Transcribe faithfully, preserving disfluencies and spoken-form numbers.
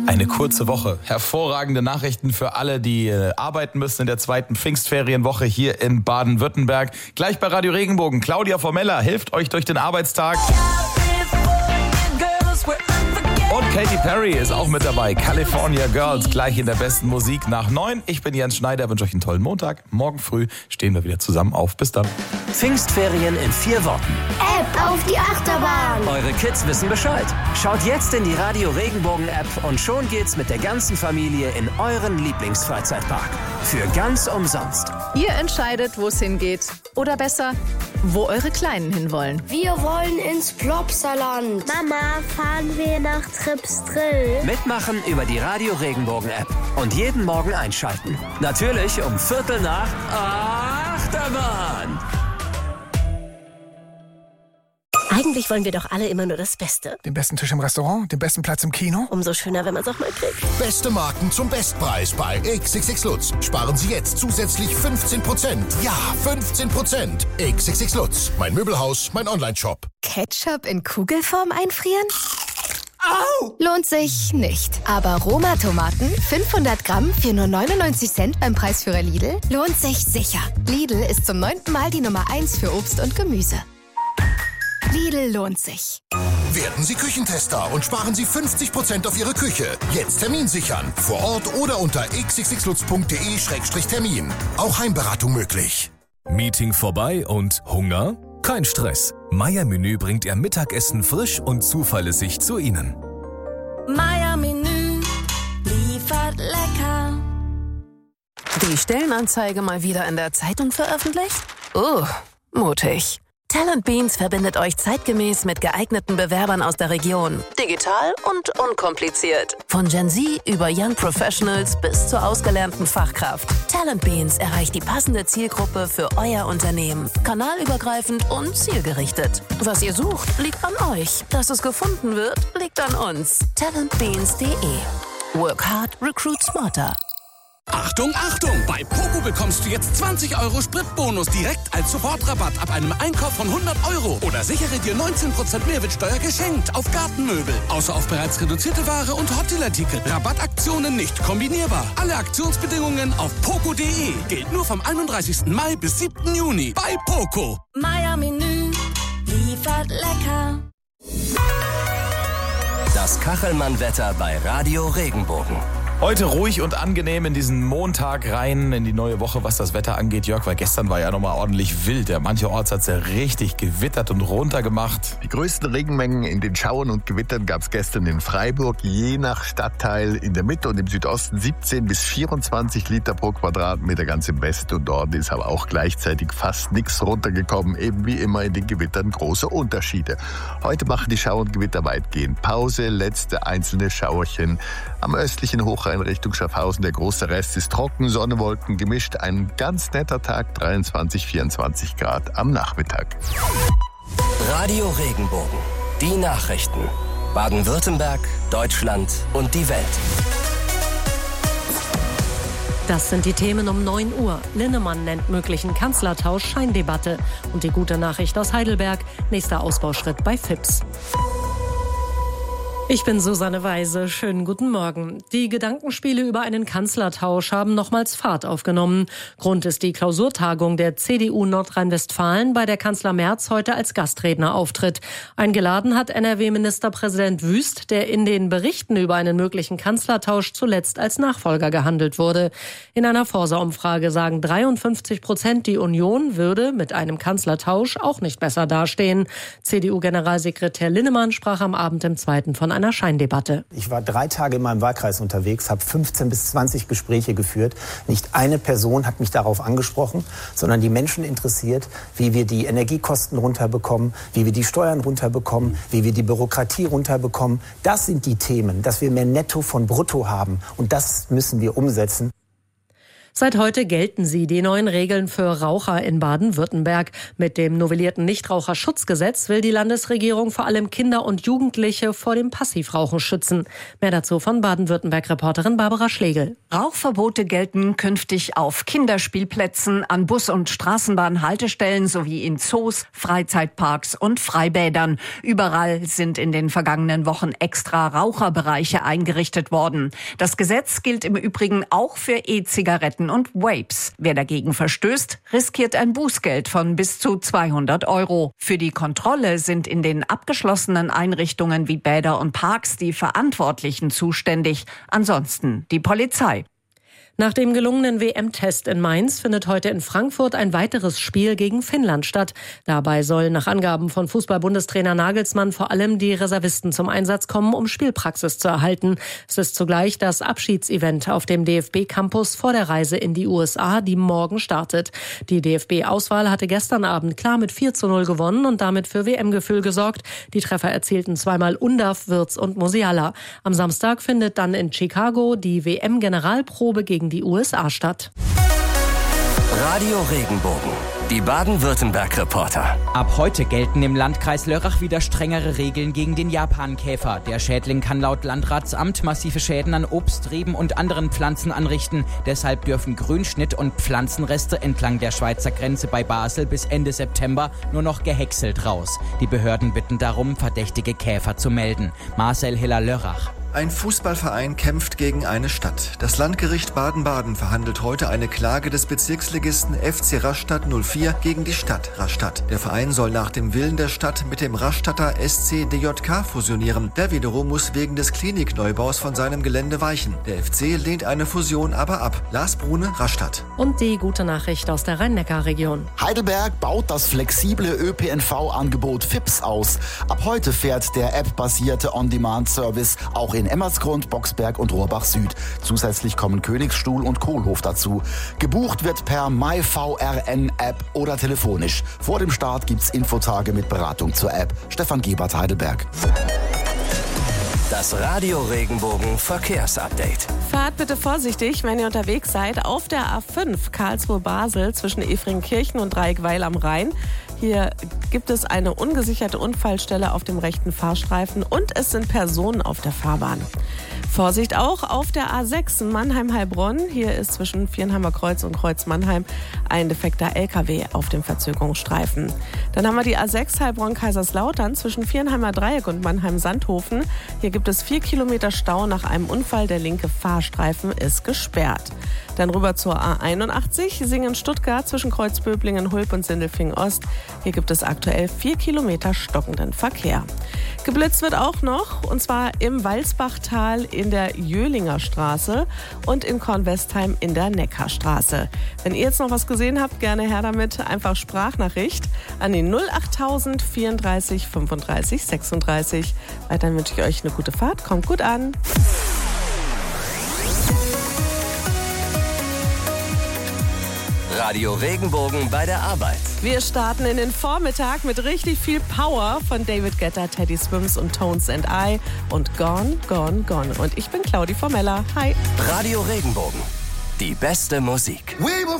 Eine kurze Woche. Hervorragende Nachrichten für alle, die äh, arbeiten müssen in der zweiten Pfingstferienwoche hier in Baden-Württemberg. Gleich bei Radio Regenbogen. Claudia Formella hilft euch durch den Arbeitstag. Und Katy Perry ist auch mit dabei. California Girls, gleich in der besten Musik nach neun. Ich bin Jens Schneider, wünsche euch einen tollen Montag. Morgen früh stehen wir wieder zusammen auf. Bis dann. Pfingstferien in vier Worten. App auf die Achterbahn. Eure Kids wissen Bescheid. Schaut jetzt in die Radio Regenbogen App und schon geht's mit der ganzen Familie in euren Lieblingsfreizeitpark. Für ganz umsonst. Ihr entscheidet, wo es hingeht. Oder besser, wo eure Kleinen hinwollen. Wir wollen ins Plopsaland. Mama, fahren wir nach Trips Drill. Mitmachen über die Radio Regenbogen App. Und jeden Morgen einschalten. Natürlich um Viertel nach Achterbahn. Eigentlich wollen wir doch alle immer nur das Beste. Den besten Tisch im Restaurant, den besten Platz im Kino. Umso schöner, wenn man es auch mal kriegt. Beste Marken zum Bestpreis bei X X X Lutz. Sparen Sie jetzt zusätzlich fünfzehn Prozent. Ja, fünfzehn Prozent. X X X Lutz. Mein Möbelhaus, mein Onlineshop. Ketchup in Kugelform einfrieren? Au! Lohnt sich nicht. Aber Roma-Tomaten, fünfhundert Gramm für nur neunundneunzig Cent beim Preisführer Lidl, lohnt sich sicher. Lidl ist zum neunten Mal die Nummer eins für Obst und Gemüse. Lidl lohnt sich. Werden Sie Küchentester und sparen Sie fünfzig Prozent auf Ihre Küche. Jetzt Termin sichern. Vor Ort oder unter x x x lutz punkt d e Schrägstrich Termin. Auch Heimberatung möglich. Meeting vorbei und Hunger? Kein Stress. Meier Menü bringt Ihr Mittagessen frisch und zuverlässig zu Ihnen. Meier Menü liefert lecker. Die Stellenanzeige mal wieder in der Zeitung veröffentlicht? Oh, mutig. Talent Beans verbindet euch zeitgemäß mit geeigneten Bewerbern aus der Region. Digital und unkompliziert. Von Gen Z über Young Professionals bis zur ausgelernten Fachkraft. Talent Beans erreicht die passende Zielgruppe für euer Unternehmen. Kanalübergreifend und zielgerichtet. Was ihr sucht, liegt an euch. Dass es gefunden wird, liegt an uns. talent beans punkt de. Work hard, recruit smarter. Achtung, Achtung! Bei Poco bekommst du jetzt zwanzig Euro Spritbonus direkt als Sofortrabatt ab einem Einkauf von hundert Euro. Oder sichere dir neunzehn Prozent Mehrwertsteuer geschenkt auf Gartenmöbel. Außer auf bereits reduzierte Ware und Hotelartikel. Rabattaktionen nicht kombinierbar. Alle Aktionsbedingungen auf poco punkt de. Gilt nur vom einunddreißigsten Mai bis siebten Juni. Bei Poco. Meier Menü liefert lecker. Das Kachelmann-Wetter bei Radio Regenbogen. Heute ruhig und angenehm in diesen Montag rein, in die neue Woche, was das Wetter angeht, Jörg, weil gestern war ja nochmal ordentlich wild. Ja, mancherorts hat es ja richtig gewittert und runtergemacht. Die größten Regenmengen in den Schauern und Gewittern gab es gestern in Freiburg, je nach Stadtteil in der Mitte und im Südosten siebzehn bis vierundzwanzig Liter pro Quadratmeter. Ganz im Westen und Norden ist aber auch gleichzeitig fast nichts runtergekommen. Eben wie immer in den Gewittern große Unterschiede. Heute machen die Schauer und Gewitter weitgehend Pause, letzte einzelne Schauerchen am östlichen Hochrhein in Richtung Schaffhausen. Der große Rest ist trocken, Sonne, Wolken gemischt. Ein ganz netter Tag, dreiundzwanzig, vierundzwanzig Grad am Nachmittag. Radio Regenbogen. Die Nachrichten. Baden-Württemberg, Deutschland und die Welt. Das sind die Themen um neun Uhr. Linnemann nennt möglichen Kanzlertausch Scheindebatte. Und die gute Nachricht aus Heidelberg, nächster Ausbauschritt bei F I P S. Ich bin Susanne Weise. Schönen guten Morgen. Die Gedankenspiele über einen Kanzlertausch haben nochmals Fahrt aufgenommen. Grund ist die Klausurtagung der C D U Nordrhein-Westfalen, bei der Kanzler Merz heute als Gastredner auftritt. Eingeladen hat N R W-Ministerpräsident Wüst, der in den Berichten über einen möglichen Kanzlertausch zuletzt als Nachfolger gehandelt wurde. In einer Forsa-Umfrage sagen dreiundfünfzig Prozent, die Union würde mit einem Kanzlertausch auch nicht besser dastehen. C D U-Generalsekretär Linnemann sprach am Abend im Zweiten von einer Scheindebatte. Ich war drei Tage in meinem Wahlkreis unterwegs, habe fünfzehn bis zwanzig Gespräche geführt. Nicht eine Person hat mich darauf angesprochen, sondern die Menschen interessiert, wie wir die Energiekosten runterbekommen, wie wir die Steuern runterbekommen, wie wir die Bürokratie runterbekommen. Das sind die Themen, dass wir mehr Netto von Brutto haben. Und das müssen wir umsetzen. Seit heute gelten sie, die neuen Regeln für Raucher in Baden-Württemberg. Mit dem novellierten Nichtraucherschutzgesetz will die Landesregierung vor allem Kinder und Jugendliche vor dem Passivrauchen schützen. Mehr dazu von Baden-Württemberg-Reporterin Barbara Schlegel. Rauchverbote gelten künftig auf Kinderspielplätzen, an Bus- und Straßenbahnhaltestellen sowie in Zoos, Freizeitparks und Freibädern. Überall sind in den vergangenen Wochen extra Raucherbereiche eingerichtet worden. Das Gesetz gilt im Übrigen auch für E-Zigaretten und Vapes. Wer dagegen verstößt, riskiert ein Bußgeld von bis zu zweihundert Euro. Für die Kontrolle sind in den abgeschlossenen Einrichtungen wie Bäder und Parks die Verantwortlichen zuständig, ansonsten die Polizei. Nach dem gelungenen W M-Test in Mainz findet heute in Frankfurt ein weiteres Spiel gegen Finnland statt. Dabei sollen nach Angaben von Fußball-Bundestrainer Nagelsmann vor allem die Reservisten zum Einsatz kommen, um Spielpraxis zu erhalten. Es ist zugleich das Abschiedsevent auf dem D F B-Campus vor der Reise in die U S A, die morgen startet. Die D F B-Auswahl hatte gestern Abend klar mit vier zu null gewonnen und damit für W M-Gefühl gesorgt. Die Treffer erzielten zweimal Undav, Wirtz und Musiala. Am Samstag findet dann in Chicago die W M-Generalprobe gegen die U S A statt. Radio Regenbogen, die Baden-Württemberg-Reporter. Ab heute gelten im Landkreis Lörrach wieder strengere Regeln gegen den Japankäfer. Der Schädling kann laut Landratsamt massive Schäden an Obst, Reben und anderen Pflanzen anrichten. Deshalb dürfen Grünschnitt und Pflanzenreste entlang der Schweizer Grenze bei Basel bis Ende September nur noch gehäckselt raus. Die Behörden bitten darum, verdächtige Käfer zu melden. Marcel Hiller-Lörrach. Ein Fußballverein kämpft gegen eine Stadt. Das Landgericht Baden-Baden verhandelt heute eine Klage des Bezirksligisten F C Rastatt null vier gegen die Stadt Rastatt. Der Verein soll nach dem Willen der Stadt mit dem Rastatter S C D J K fusionieren. Der wiederum muss wegen des Klinikneubaus von seinem Gelände weichen. Der F C lehnt eine Fusion aber ab. Lars Brune, Rastatt. Und die gute Nachricht aus der Rhein-Neckar-Region. Heidelberg baut das flexible Ö P N V-Angebot F I P S aus. Ab heute fährt der App-basierte On-Demand-Service auch in in Emmersgrund, Boxberg und Rohrbach Süd. Zusätzlich kommen Königsstuhl und Kohlhof dazu. Gebucht wird per MyVRN-App oder telefonisch. Vor dem Start gibt's Infotage mit Beratung zur App. Stefan Gebert, Heidelberg. Das Radio Regenbogen Verkehrsupdate. Fahrt bitte vorsichtig, wenn ihr unterwegs seid, auf der A fünf Karlsruhe-Basel zwischen Efringkirchen und Dreieckweil am Rhein. Hier gibt es eine ungesicherte Unfallstelle auf dem rechten Fahrstreifen und es sind Personen auf der Fahrbahn. Vorsicht auch auf der A sechs Mannheim-Heilbronn. Hier ist zwischen Viernheimer Kreuz und Kreuz Mannheim ein defekter L K W auf dem Verzögerungsstreifen. Dann haben wir die A sechs Heilbronn-Kaiserslautern zwischen Viernheimer Dreieck und Mannheim-Sandhofen. Hier gibt es vier Kilometer Stau nach einem Unfall. Der linke Fahrstreifen ist gesperrt. Dann rüber zur A einundachtzig, Singen-Stuttgart zwischen Kreuzböblingen, Hulp und Sindelfingen-Ost. Hier gibt es aktuell vier Kilometer stockenden Verkehr. Geblitzt wird auch noch, und zwar im Walsbachtal in der Jöhlinger Straße und in Kornwestheim in der Neckarstraße. Wenn ihr jetzt noch was gesehen habt, gerne her damit. Einfach Sprachnachricht an die null achttausend vierunddreißig fünfunddreißig sechsunddreißig. Weiterhin wünsche ich euch eine gute Fahrt. Kommt gut an. Radio Regenbogen bei der Arbeit. Wir starten in den Vormittag mit richtig viel Power von David Guetta, Teddy Swims und Tones and I und Gone, Gone, Gone. Und ich bin Claudi Formella. Hi. Radio Regenbogen. Die beste Musik. We will